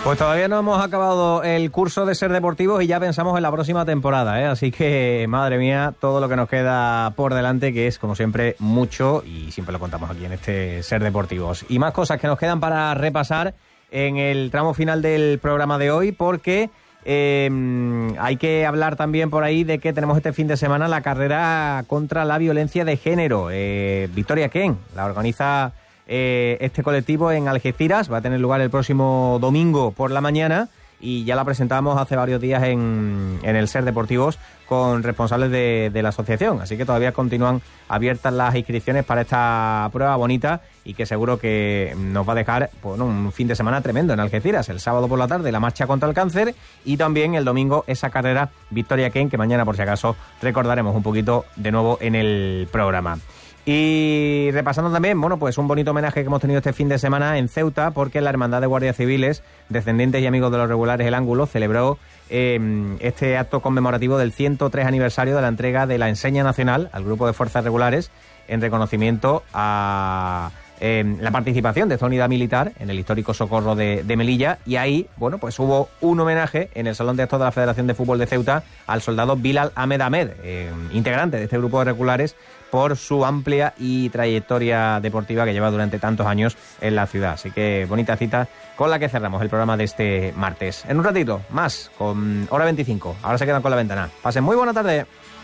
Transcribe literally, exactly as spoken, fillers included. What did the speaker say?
Pues todavía no hemos acabado el curso de Ser Deportivos y ya pensamos en la próxima temporada, ¿eh? Así que, madre mía, todo lo que nos queda por delante, que es, como siempre, mucho, y siempre lo contamos aquí en este Ser Deportivos. Y más cosas que nos quedan para repasar en el tramo final del programa de hoy, porque eh, hay que hablar también por ahí de que tenemos este fin de semana la carrera contra la violencia de género. Eh, Victoria Ken la organiza Eh, este colectivo en Algeciras, va a tener lugar el próximo domingo por la mañana y ya la presentamos hace varios días en, en el Ser Deportivos con responsables de, de la asociación, así que todavía continúan abiertas las inscripciones para esta prueba bonita y que seguro que nos va a dejar bueno, un fin de semana tremendo en Algeciras. El sábado por la tarde la marcha contra el cáncer y también el domingo esa carrera Victoria Ken, que mañana por si acaso recordaremos un poquito de nuevo en el programa. Y repasando también, bueno, pues un bonito homenaje que hemos tenido este fin de semana en Ceuta, porque la Hermandad de Guardias Civiles, descendientes y amigos de los regulares El Ángulo, celebró eh, este acto conmemorativo del ciento tres aniversario de la entrega de la Enseña Nacional al Grupo de Fuerzas Regulares en reconocimiento a eh, la participación de esta unidad militar en el histórico Socorro de, de Melilla. Y ahí, bueno, pues hubo un homenaje en el Salón de Actos de la Federación de Fútbol de Ceuta al soldado Bilal Ahmed Ahmed, eh, integrante de este grupo de regulares, por su amplia y trayectoria deportiva que lleva durante tantos años en la ciudad. Así que bonita cita con la que cerramos el programa de este martes. En un ratito más, con hora veinticinco. Ahora se quedan con La Ventana. Pasen muy buena tarde.